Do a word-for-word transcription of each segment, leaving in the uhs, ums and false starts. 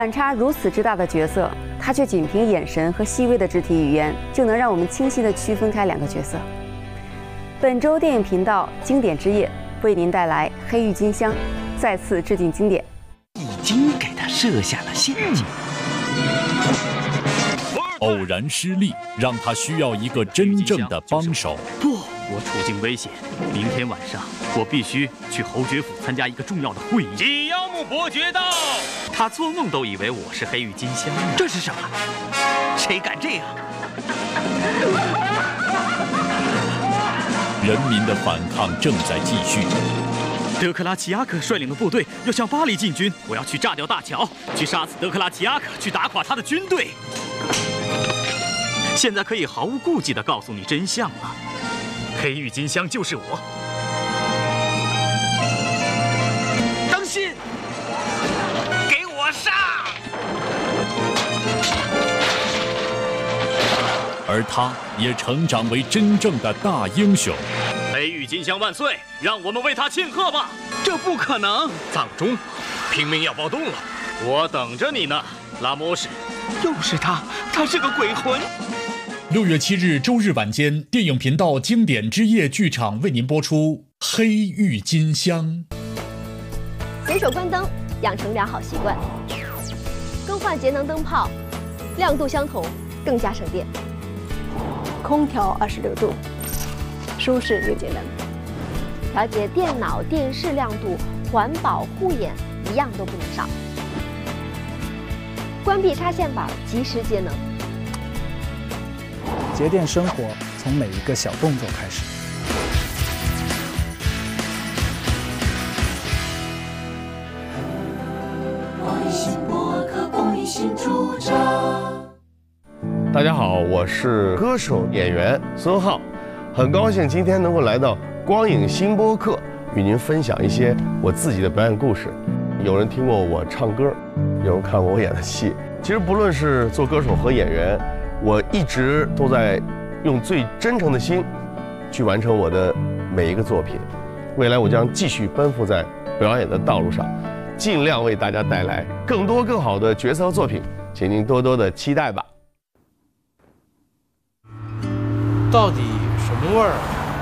反差如此之大的角色，他却仅凭眼神和细微的肢体语言，就能让我们清晰地区分开两个角色。本周电影频道经典之夜为您带来《黑郁金香》，再次致敬经典。 已经给他设下了陷阱。 偶然失利，让他需要一个真正的帮手。 不，我处境危险。明天晚上，我必须去侯爵府参加一个重要的会议。 几妖木伯爵到。 他做梦都以为我是黑郁金香。这是什么？谁敢这样？ 人民的反抗正在继续。 德克拉齐亚克率领的部队要向巴黎进军，我要去炸掉大桥，去杀死德克拉齐亚克，去打垮他的军队。现在可以毫无顾忌地告诉你真相了，黑郁金香就是我。当心！ 给我上！ 而他也成长为真正的大英雄。 黑郁金香万岁！让我们为他庆贺吧！这不可能！ 丧钟，平民要暴动了， 我等着你呢，拉莫什。 又是他，他是个鬼魂。 六月七日周日晚间，电影频道经典之夜剧场为您播出《黑郁金香》。 随手关灯，养成良好习惯。更换节能灯泡，亮度相同，更加省电。空调二十六度，舒适又节能。调节电脑、电视亮度，环保护眼，一样都不能少。关闭插线板，及时节能。 节电生活从每一个小动作开始。 大家好，我是歌手演员孙浩，很高兴今天能够来到光影新播客，与您分享一些我自己的表演故事。有人听过我唱歌，有人看过我演的戏。其实不论是做歌手和演员，我一直都在用最真诚的心去完成我的每一个作品。未来我将继续奔赴在表演的道路上，尽量为大家带来更多更好的角色和作品，请您多多的期待吧。 到底什么味儿？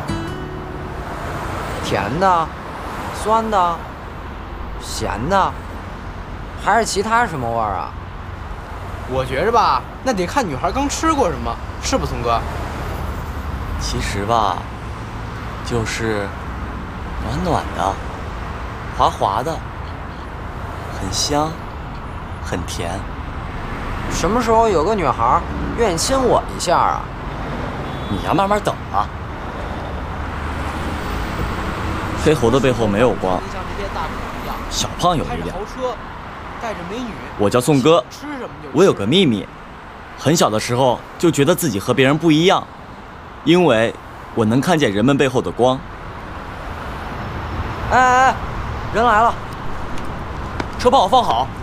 甜的、酸的、咸的，还是其他什么味儿啊？ 我觉着吧，那得看女孩刚吃过什么，是不，聪哥？ 其实吧，就是暖暖的、滑滑的，很香，很甜。 什么时候有个女孩愿意亲我一下啊？ 你呀，慢慢等啊。黑猴的背后没有光，小胖有力量。我叫宋哥，我有个秘密，很小的时候就觉得自己和别人不一样，因为我能看见人们背后的光。 哎哎哎，人来了， 车帮我放好。